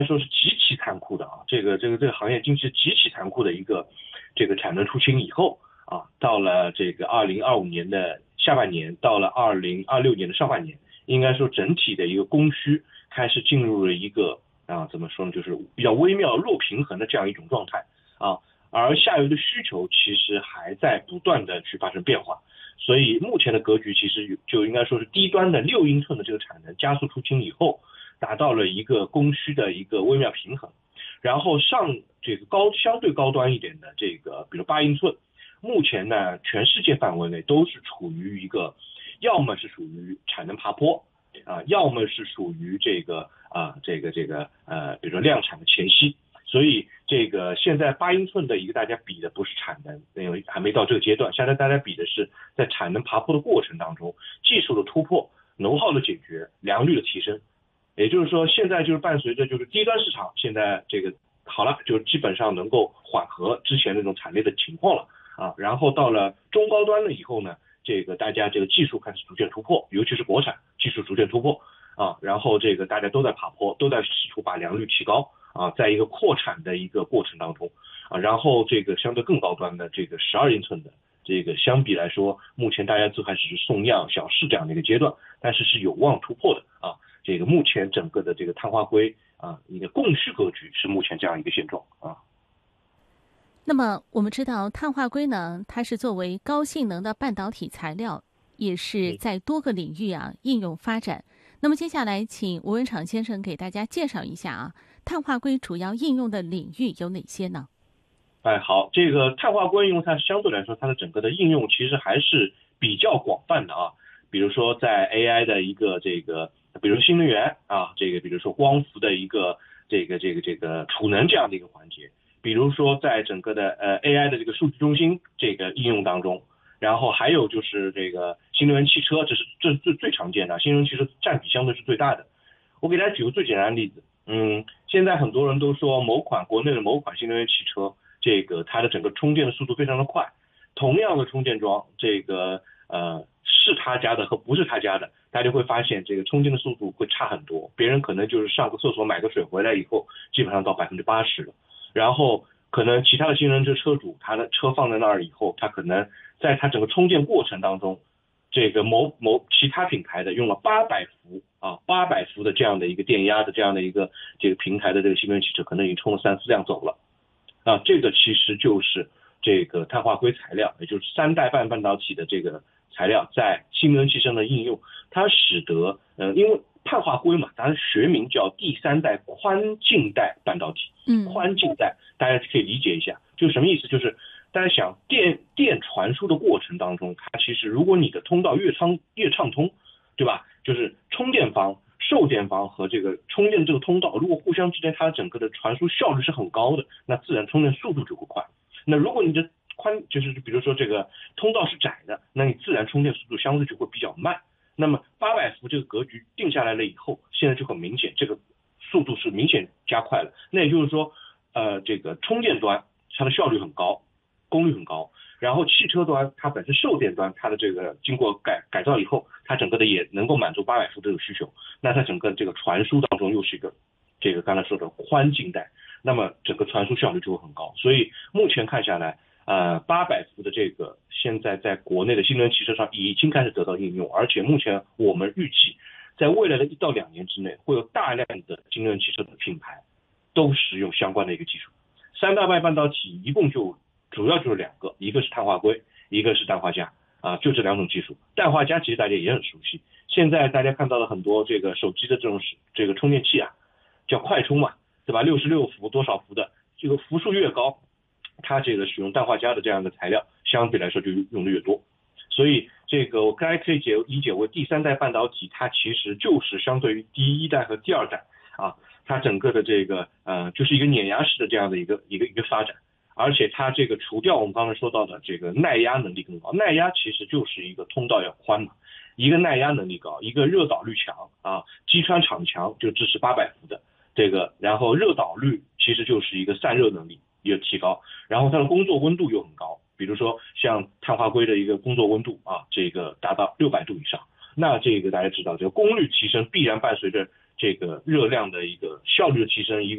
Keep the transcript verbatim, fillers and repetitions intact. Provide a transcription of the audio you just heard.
说是极其残酷的啊，这个这个这个行业经济极其残酷的一个这个产能出清以后啊，到了这个二零二五年的下半年，到了二零二六年的上半年，应该说整体的一个供需开始进入了一个啊怎么说呢，就是比较微妙弱平衡的这样一种状态啊，而下游的需求其实还在不断的去发生变化。所以目前的格局其实就应该说是低端的六英寸的这个产能加速出清以后，达到了一个供需的一个微妙平衡。然后上这个高相对高端一点的这个，比如八英寸，目前呢全世界范围内都是处于一个，要么是属于产能爬坡啊，要么是属于这个啊这个这个呃，比如说量产的前夕。所以这个现在八英寸的一个大家比的不是产能，因为还没到这个阶段，现在大家比的是在产能爬坡的过程当中，技术的突破、能耗的解决、良率的提升。也就是说，现在就是伴随着就是低端市场现在这个好了，就基本上能够缓和之前那种惨烈的情况了啊。然后到了中高端了以后呢，这个大家这个技术开始逐渐突破，尤其是国产技术逐渐突破啊。然后这个大家都在爬坡，都在试图把良率提高啊，在一个扩产的一个过程当中啊。然后这个相对更高端的这个十二英寸的。这个相比来说，目前大家都还只是送样小试这样的一个阶段，但是是有望突破的啊。这个目前整个的这个碳化硅啊，一个供需格局是目前这样一个现状啊。 那么我们知道碳化硅呢，它是作为高性能的半导体材料，也是在多个领域啊应用发展。那么接下来请吴文场先生给大家介绍一下啊，碳化硅主要应用的领域有哪些呢？ 哎，好，这个碳化硅，因为它相对来说，它的整个的应用其实还是比较广泛的啊。比如说在 A I 的一个这个，比如说新能源啊，这个比如说光伏的一个这个这个这个储能这样的一个环节，比如说在整个的呃 A I 的这个数据中心这个应用当中，然后还有就是这个新能源汽车，这是这是最最常见的，新能源汽车占比相对是最大的。我给大家举个最简单的例子，嗯，现在很多人都说某款国内的某款新能源汽车。这个它的整个充电的速度非常的快，同样的充电桩，这个呃是他家的和不是他家的，大家会发现这个充电的速度会差很多。别人可能就是上个厕所买个水回来以后，基本上到百分之八十了。然后可能其他的新能源车车主，他的车放在那儿以后，他可能在他整个充电过程当中，这个某某其他品牌的用了八百伏啊八百伏的这样的一个电压的这样的一个这个平台的这个新能源汽车，可能已经充了三四辆走了。啊，这个其实就是这个碳化硅材料，也就是三代半半导体的这个材料在新能源汽车的应用，它使得呃，因为碳化硅嘛，它学名叫第三代宽径带半导体。 嗯， 宽径带大家可以理解一下，就是什么意思？就是大家想电电传输的过程当中，它其实如果你的通道越畅越畅通，对吧？就是充电方。受电方和这个充电这个通道，如果互相之间它整个的传输效率是很高的，那自然充电速度就会快。那如果你的宽就是比如说这个通道是窄的，那你自然充电速度相对就会比较慢。那么八百伏这个格局定下来了以后，现在就很明显，这个速度是明显加快了。那也就是说，呃，这个充电端它的效率很高，功率很高。然后汽车端它本身售电端它的这个经过改改造以后，它整个的也能够满足八百伏这个需求，那它整个这个传输当中又是一个这个刚才说的宽径带，那么整个传输效率就会很高。所以目前看下来，呃，八百伏的这个现在在国内的新能源汽车上已经开始得到应用，而且目前我们预计在未来的一到两年之内，会有大量的新能源汽车的品牌都使用相关的一个技术。三大半半导体一共就主要就是两个，一个是碳化硅，一个是氮化镓啊，就这两种技术。氮化镓其实大家也很熟悉，现在大家看到了很多这个手机的这种这个充电器啊，叫快充嘛，对吧？六十六伏多少伏的，这个伏数越高，它这个使用氮化镓的这样的材料，相对来说就用的越多。所以这个我刚才可以解理解为第三代半导体，它其实就是相对于第一代和第二代啊，它整个的这个呃就是一个碾压式的这样的一个一个一个发展。而且它这个除掉我们刚才说到的这个耐压能力更高，耐压其实就是一个通道要宽嘛，一个耐压能力高，一个热导率强啊，击穿场强就支持八百伏的这个，然后热导率其实就是一个散热能力也提高，然后它的工作温度又很高，比如说像碳化硅的一个工作温度啊，这个达到六百度以上，那这个大家知道，这个功率提升必然伴随着这个热量的一个效率的提升，一个